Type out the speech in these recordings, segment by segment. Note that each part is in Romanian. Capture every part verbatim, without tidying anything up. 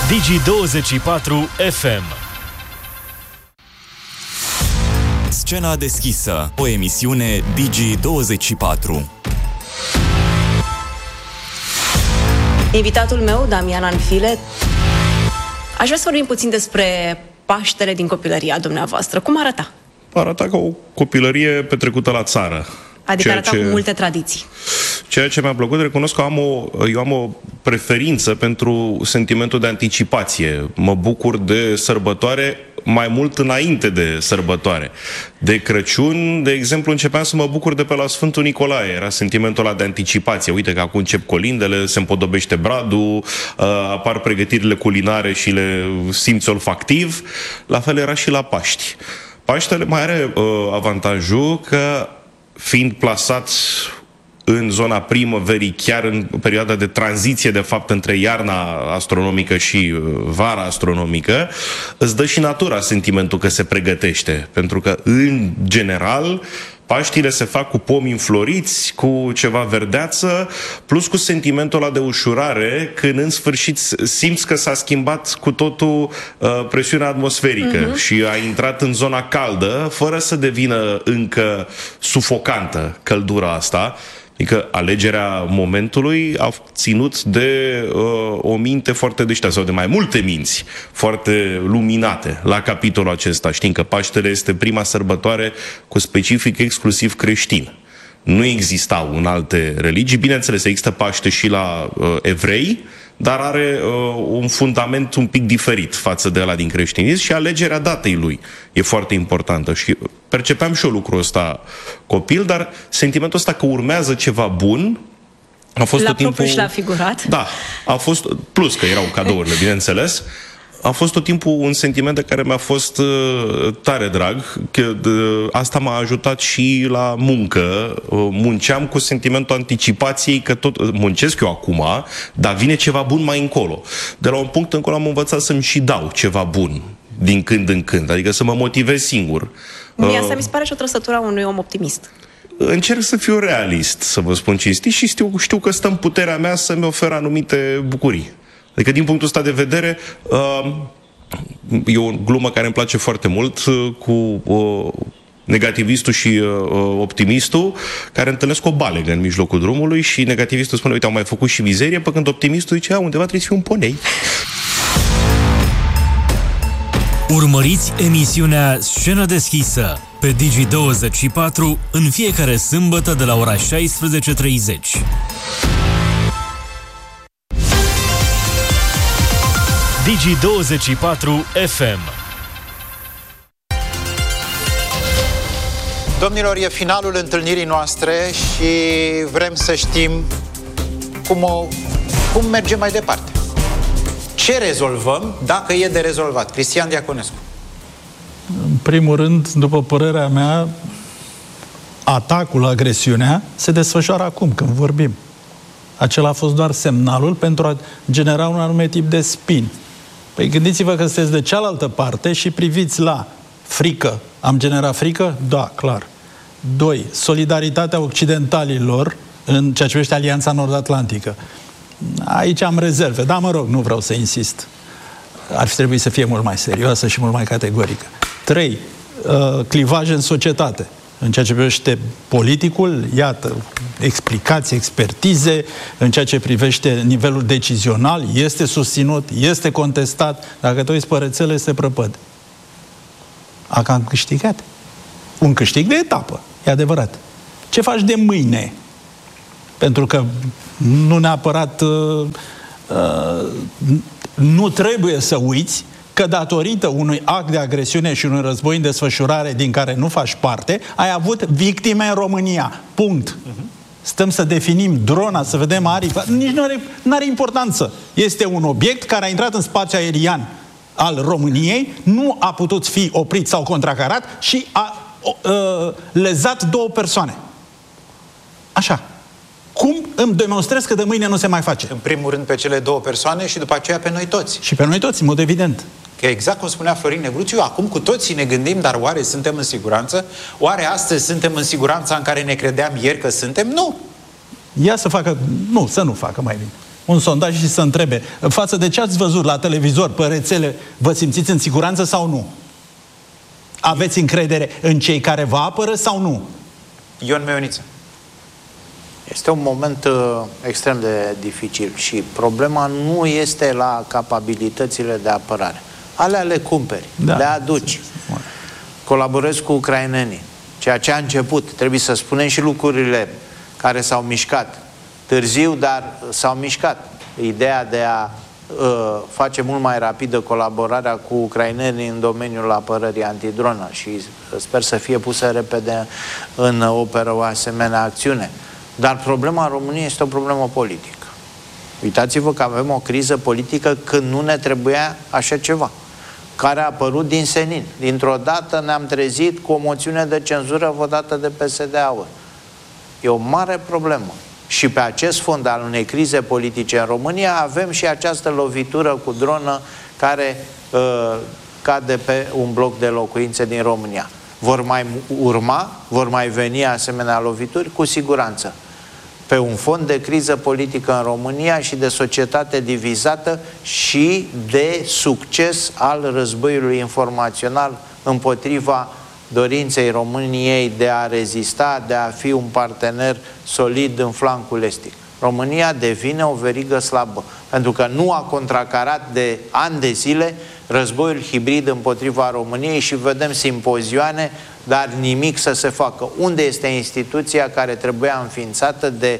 Digi douăzeci și patru F M. Scena deschisă, o emisiune Digi douăzeci și patru. Invitatul meu, Damian Anfile, aș vrea să vorbim puțin despre Paștele din copilăria dumneavoastră. Cum arăta? Arăta ca o copilărie petrecută la țară. Adică arăta ce... cu multe tradiții. Ceea ce mi-a plăcut, recunosc că am o, eu am o preferință pentru sentimentul de anticipație. Mă bucur de sărbătoare mai mult înainte de sărbătoare. De Crăciun, de exemplu, începeam să mă bucur de pe la Sfântul Nicolae. Era sentimentul ăla de anticipație. Uite că acum încep colindele, se împodobește bradul, apar pregătirile culinare și le simți olfactiv. La fel era și la Paști. Paștele mai are uh, avantajul că, fiind plasat în zona primăverii, chiar în perioada de tranziție, de fapt, între iarna astronomică și vara astronomică, îți dă și natura sentimentul că se pregătește. Pentru că, în general, Paștile se fac cu pomi înfloriți, cu ceva verdeață, plus cu sentimentul ăla de ușurare, când în sfârșit simți că s-a schimbat cu totul uh, presiunea atmosferică uh-huh. și a intrat în zona caldă, fără să devină încă sufocantă căldura asta. Adică alegerea momentului a ținut de uh, o minte foarte deșteaptă, sau de mai multe minți foarte luminate la capitolul acesta. Știm că Paștele este prima sărbătoare cu specific exclusiv creștin. Nu existau în alte religii. Bineînțeles, există Paște și la uh, evrei, dar are uh, un fundament un pic diferit față de ăla din creștinism și alegerea datei lui e foarte importantă. Și percepeam și eu lucrul ăsta copil, dar sentimentul ăsta că urmează ceva bun a fost la tot timpul... propriu și la figurat. Da, a fost, plus că erau cadourile, bineînțeles, a fost tot timpul un sentiment de care mi-a fost uh, tare drag, că uh, asta m-a ajutat și la muncă. Uh, munceam cu sentimentul anticipației că tot muncesc eu acum, dar vine ceva bun mai încolo. De la un punct încolo am învățat să-mi și dau ceva bun din când în când, adică să mă motivez singur. Mie asta mi se pare și o trăsătură a unui om optimist. Încerc să fiu realist, să vă spun cinstit, și știu, știu că stă în puterea mea să-mi ofer anumite bucurii. Adică, din punctul ăsta de vedere, uh, e o glumă care îmi place foarte mult uh, cu uh, negativistul și uh, optimistul, care întâlnesc o balegă în mijlocul drumului și negativistul spune, uite, am mai făcut și mizerie, pe când optimistul zice, a, undeva trebuie să fie un ponei. Urmăriți emisiunea Scenă deschisă pe Digi douăzeci și patru în fiecare sâmbătă de la ora șaisprezece treizeci. Digi douăzeci și patru F M. Domnilor, e finalul întâlnirii noastre și vrem să știm cum, o, cum mergem mai departe. Ce rezolvăm, dacă e de rezolvat? Cristian Diaconescu. În primul rând, după părerea mea, atacul, agresiunea, se desfășoară acum, când vorbim. Acela a fost doar semnalul pentru a genera un anume tip de spin. Păi gândiți-vă că sunteți de cealaltă parte și priviți la frică. Am generat frică? Da, clar. Doi, solidaritatea occidentalilor în ceea ce privește Alianța Nord-Atlantică. Aici am rezerve, dar mă rog, nu vreau să insist. Ar fi trebuit să fie mult mai serioasă și mult mai categorică. Trei, clivaj în societate. În ceea ce privește politicul, iată, explicații, expertize, în ceea ce privește nivelul decizional, este susținut, este contestat. Dacă te uiți pe rețele, este prăpăd. A cam câștigat. Un câștig de etapă, e adevărat. Ce faci de mâine? Pentru că nu neapărat uh, uh, nu trebuie să uiți că datorită unui act de agresiune și unui război în desfășurare din care nu faci parte, ai avut victime în România. Punct. Uh-huh. Stăm să definim drona, să vedem aripa. Nici nu are, nu are importanță. Este un obiect care a intrat în spațiul aerian al României, nu a putut fi oprit sau contracarat și a uh, lezat două persoane. Așa. Cum îmi demonstrez că de mâine nu se mai face? În primul rând pe cele două persoane și după aceea pe noi toți. Și pe noi toți, în mod evident. Că exact cum spunea Florin Negruțiu, acum cu toții ne gândim, dar oare suntem în siguranță? Oare astăzi suntem în siguranța în care ne credeam ieri că suntem? Nu! Ia să facă... Nu, să nu facă mai bine. un sondaj și să întrebe, față de ce ați văzut la televizor, pe rețele, vă simțiți în siguranță sau nu? Aveți încredere în cei care vă apără sau nu? Ion Meioniță. Este un moment uh, extrem de dificil și problema nu este la capabilitățile de apărare. Alea le cumperi, da. le aduci. Colaborezi cu ucrainenii. Ceea ce a început, trebuie să spunem și lucrurile care s-au mișcat. Târziu, dar s-au mișcat. Ideea de a uh, face mult mai rapidă colaborarea cu ucrainenii în domeniul apărării antidronă și sper să fie pusă repede în operă o asemenea acțiune. Dar problema României este o problemă politică. Uitați-vă că avem o criză politică când nu ne trebuia așa ceva, care a apărut din senin. Dintr-o dată ne-am trezit cu o moțiune de cenzură votată de P S D-ul. E o mare problemă. Și pe acest fond al unei crize politice în România avem și această lovitură cu dronă care uh, cade pe un bloc de locuințe din România. Vor mai urma, vor mai veni asemenea lovituri? Cu siguranță. Pe un fond de criză politică în România și de societate divizată și de succes al războiului informațional împotriva dorinței României de a rezista, de a fi un partener solid în flancul estic. România devine o verigă slabă, pentru că nu a contracarat de ani de zile războiul hibrid împotriva României și vedem simpozioane, dar nimic să se facă. Unde este instituția care trebuia înființată de,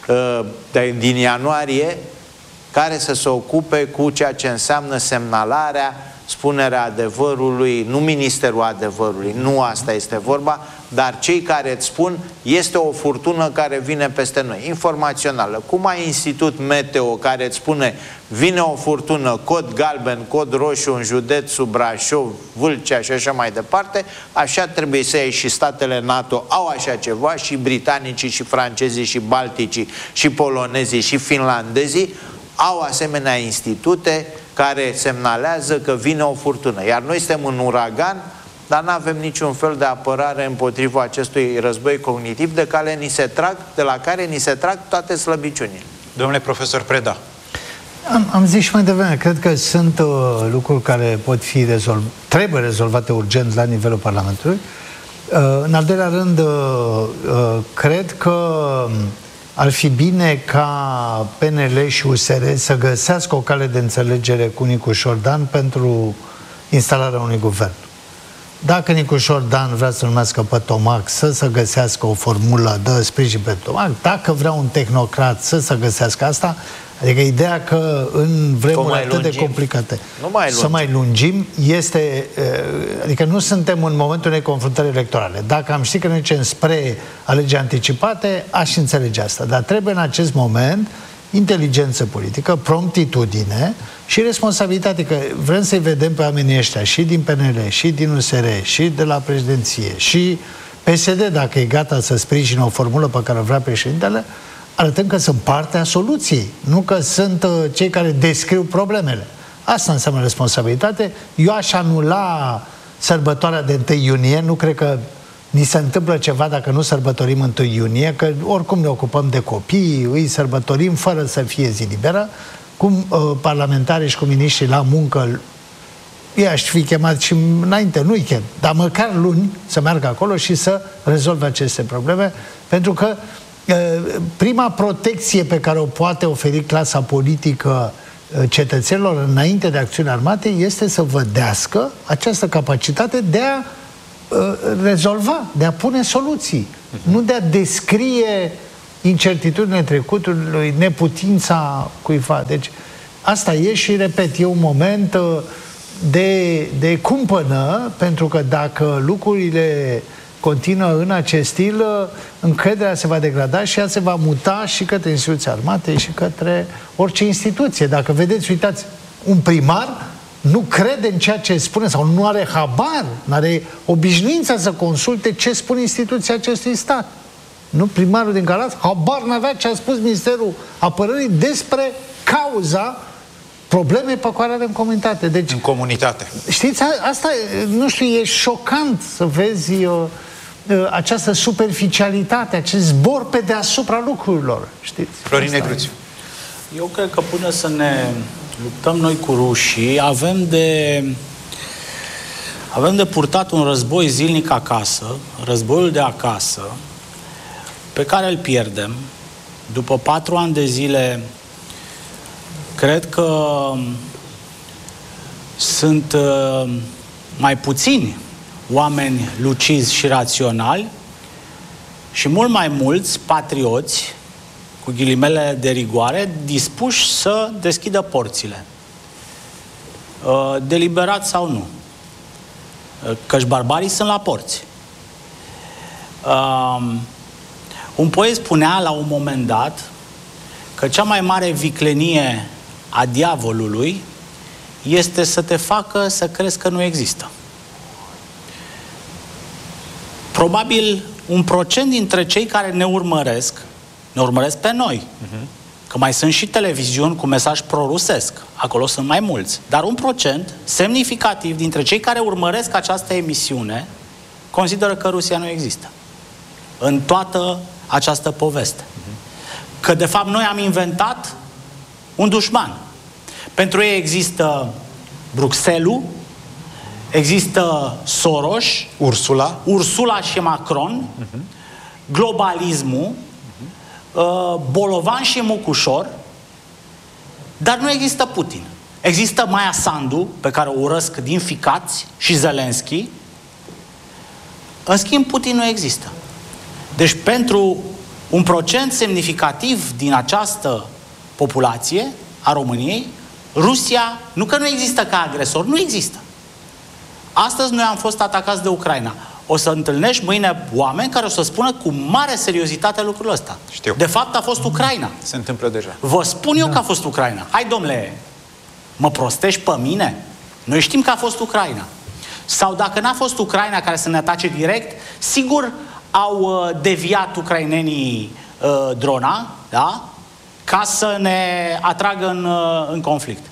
de, din ianuarie, care să se ocupe cu ceea ce înseamnă semnalarea, spunerea adevărului, nu Ministerul Adevărului, nu asta este vorba, dar cei care îți spun este o furtună care vine peste noi, informațională. Cum ai institut meteo care îți spune vine o furtună, cod galben, cod roșu în județul Brașov, Vâlcea și așa mai departe, așa trebuie să ai și statele NATO au așa ceva, și britanicii, și francezii, și balticii, și polonezii, și finlandezii au asemenea institute care semnalează că vine o furtună. Iar noi suntem în uragan, dar nu avem niciun fel de apărare împotriva acestui război cognitiv de, care ni se trag, de la care ni se trag toate slăbiciunile. Domnule profesor Preda. Am, am zis și mai devreme, cred că sunt uh, lucruri care pot fi rezolvate, trebuie rezolvate urgent la nivelul Parlamentului. Uh, în al doilea rând, uh, uh, cred că ar fi bine ca P N L și U S R să găsească o cale de înțelegere cu Nicușor Dan pentru instalarea unui guvern. Dacă Nicușor Dan vrea să numească pe Tomac, să se găsească o formulă de sprijin pe Tomac. Dacă vrea un tehnocrat, să se găsească asta. Adică ideea că în vremuri atât lungim. de complicate nu mai să mai lungim este... Adică nu suntem în momentul unei confruntări electorale. Dacă am ști că ne ducem spre alegeri anticipate, aș înțelege asta. Dar trebuie în acest moment inteligență politică, promptitudine și responsabilitate, că vrem să-i vedem pe oamenii ăștia și din P N L, și din U S R, și de la președinție, și P S D, dacă e gata să sprijine o formulă pe care o vrea președintele, arătăm că sunt partea soluției, nu că sunt uh, cei care descriu problemele. Asta înseamnă responsabilitate. Eu aș anula sărbătoarea de întâi iunie, nu cred că ni se întâmplă ceva dacă nu sărbătorim întâi iunie, că oricum ne ocupăm de copii, îi sărbătorim fără să fie zi liberă, cum uh, parlamentarii și cu miniștrii la muncă, ei aș fi chemat și înainte, nu-i chem, dar măcar luni să meargă acolo și să rezolve aceste probleme, pentru că prima protecție pe care o poate oferi clasa politică cetățenilor înainte de acțiuni armate este să vădească această capacitate de a rezolva, de a pune soluții, uh-huh. nu de a descrie incertitudinile trecutului, neputința cuiva. Deci asta e și, repet, e un moment de, de cumpănă, pentru că dacă lucrurile continuă în acest stil, încrederea se va degrada și ea se va muta și către instituții armate și către orice instituție. Dacă vedeți, uitați, un primar nu crede în ceea ce spune sau nu are habar, nu are obișnuința să consulte ce spune instituția acestui stat. Nu, primarul din Galați habar n-avea ce a spus Ministerul Apărării despre cauza probleme pe care le avem comunitate. Deci, în comunitate. Știți, asta, nu știu, e șocant să vezi uh, uh, această superficialitate, acest zbor pe deasupra lucrurilor, știți? Florin Negruțiu. Eu cred că până să ne luptăm noi cu rușii, avem de, avem de purtat un război zilnic acasă, războiul de acasă, pe care îl pierdem. După patru ani de zile, cred că sunt uh, mai puțini oameni lucizi și raționali și mult mai mulți patrioți, cu ghilimele de rigoare, dispuși să deschidă porțile. Uh, deliberat sau nu. Uh, căci barbarii sunt la porți. Uh, un poet spunea la un moment dat că cea mai mare viclenie a diavolului este să te facă să crezi că nu există. Probabil un procent dintre cei care ne urmăresc, ne urmăresc pe noi, uh-huh. că mai sunt și televiziuni cu mesaj prorusesc, acolo sunt mai mulți, dar un procent semnificativ dintre cei care urmăresc această emisiune consideră că Rusia nu există în toată această poveste. Uh-huh. Că de fapt noi am inventat un dușman. Pentru ei există Bruxelles, există Soros, Ursula, Ursula și Macron, uh-huh. globalismul, uh-huh. uh, Bolovan și Mucușor, dar nu există Putin. Există Maia Sandu, pe care o urăsc din ficați, și Zelenski. În schimb, Putin nu există. Deci pentru un procent semnificativ din această populație a României, Rusia, nu că nu există ca agresor, nu există. Astăzi noi am fost atacați de Ucraina. O să întâlnești mâine oameni care o să spună cu mare seriozitate lucrul ăsta. Știu. De fapt a fost Ucraina. Se întâmplă deja. Vă spun eu da. că a fost Ucraina. Hai, domnule, mă prostești pe mine? Noi știm că a fost Ucraina. Sau dacă n-a fost Ucraina care să ne atace direct, sigur au uh, deviat ucrainenii uh, drona, da? Ca să ne atragă în, uh, în conflict.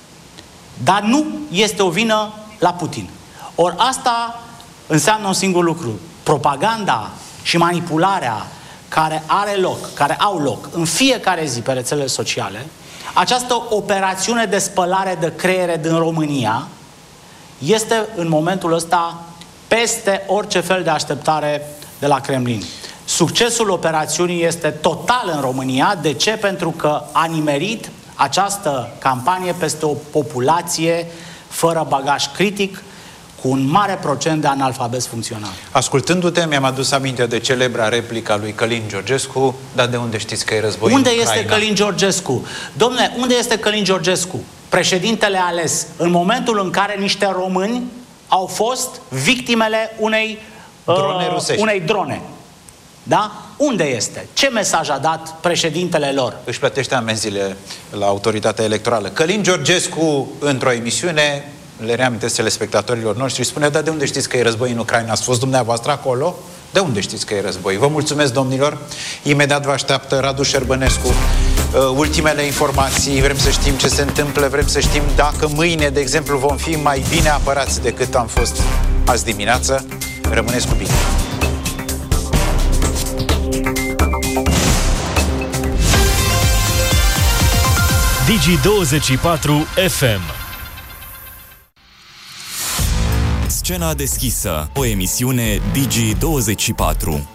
Dar nu este o vină la Putin. Ori asta înseamnă un singur lucru. Propaganda și manipularea care are loc, care au loc în fiecare zi pe rețelele sociale, această operațiune de spălare de creiere din România este în momentul ăsta peste orice fel de așteptare de la Kremlin. Succesul operațiunii este total în România. De ce? Pentru că a nimerit această campanie peste o populație fără bagaj critic, cu un mare procent de analfabeti funcționali. Ascultându-te, mi-am adus aminte de celebra replica lui Călin Georgescu, dar de unde știți că e război Unde în este Călin Georgescu? Dom'le, unde este Călin Georgescu? Președintele ales, în momentul în care niște români au fost victimele unei drone uh, rusești. Unei drone. Da? Unde este? Ce mesaj a dat președintele lor? Își plătește amenziile la autoritatea electorală. Călin Georgescu, într-o emisiune, le reamintesc telespectatorilor noștri, spune, dar de unde știți că e război în Ucraina? Ați fost dumneavoastră acolo? De unde știți că e război? Vă mulțumesc, domnilor. Imediat vă așteaptă Radu Șerbănescu. Ultimele informații, vrem să știm ce se întâmplă, vrem să știm dacă mâine, de exemplu, vom fi mai bine apărați decât am fost azi dimineață. Rămâneți cu bine. Digi douăzeci și patru F M. Scena deschisă, o emisiune Digi douăzeci și patru.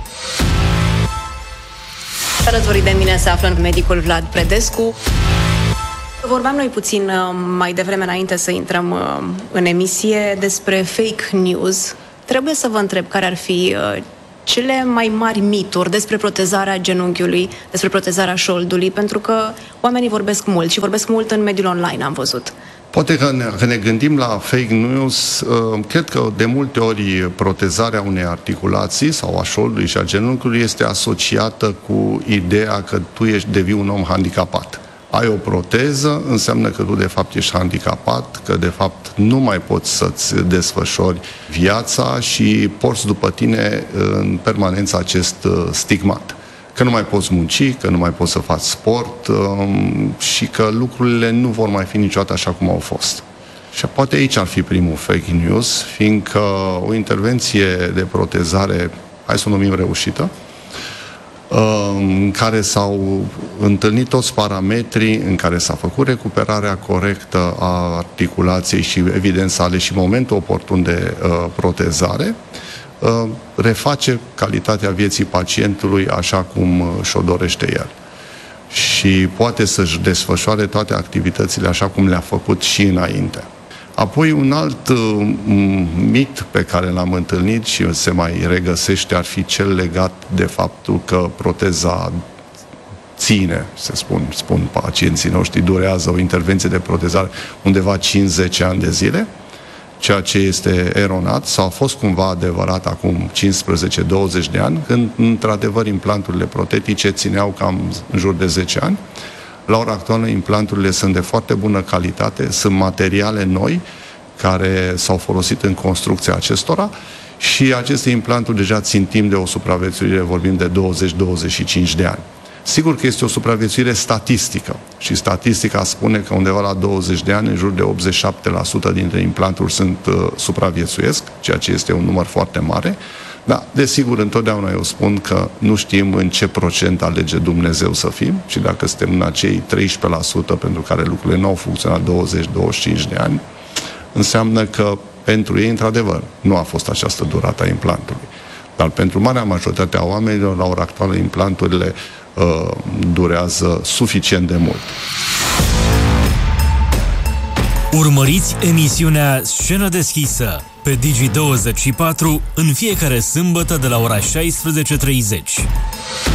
Alături de mine se află medicul Vlad Predescu. Vorbeam noi puțin mai devreme, înainte să intrăm în emisie, despre fake news. Trebuie să vă întreb care ar fi cele mai mari mituri despre protezarea genunchiului, despre protezarea șoldului, pentru că oamenii vorbesc mult și vorbesc mult în mediul online, am văzut. Poate că ne, că ne gândim la fake news, cred că de multe ori protezarea unei articulații sau a șoldului și a genunchiului este asociată cu ideea că tu ești devii un om handicapat. Ai o proteză, înseamnă că tu de fapt ești handicapat, că de fapt nu mai poți să-ți desfășori viața și porți după tine în permanență acest stigmat. Că nu mai poți munci, că nu mai poți să faci sport um, și că lucrurile nu vor mai fi niciodată așa cum au fost. Și poate aici ar fi primul fake news, fiindcă o intervenție de protezare, hai să o numim reușită, în care s-au întâlnit toți parametrii, în care s-a făcut recuperarea corectă a articulației și, evident, s-a ales și momentul oportun de uh, protezare, uh, reface calitatea vieții pacientului așa cum și-o dorește el. Și poate să-și desfășoare toate activitățile așa cum le-a făcut și înainte. Apoi, un alt uh, mit pe care l-am întâlnit și se mai regăsește ar fi cel legat de faptul că proteza ține, se spun, spun pacienții noștri, durează o intervenție de protezare undeva cinci zece ani de zile, ceea ce este eronat sau a fost cumva adevărat acum cincisprezece douăzeci de ani, când, într-adevăr, implanturile protetice țineau cam în jur de zece ani. La ora actuală, implanturile sunt de foarte bună calitate, sunt materiale noi care s-au folosit în construcția acestora și aceste implanturi deja țin timp de o supraviețuire, vorbim de douăzeci douăzeci și cinci de ani. Sigur că este o supraviețuire statistică și statistica spune că undeva la douăzeci de ani, în jur de optzeci și șapte la sută dintre implanturi sunt uh, supraviețuiesc, ceea ce este un număr foarte mare. Da, desigur, întotdeauna eu spun că nu știm în ce procent alege Dumnezeu să fim și dacă suntem în acei treisprezece la sută pentru care lucrurile nu au funcționat douăzeci douăzeci și cinci de ani, înseamnă că pentru ei, într-adevăr, nu a fost această durată a implantului. Dar pentru marea majoritate a oamenilor, la ora actuală, implanturile uh, durează suficient de mult. Urmăriți emisiunea Scenă deschisă pe Digi douăzeci și patru în fiecare sâmbătă de la ora șaisprezece treizeci.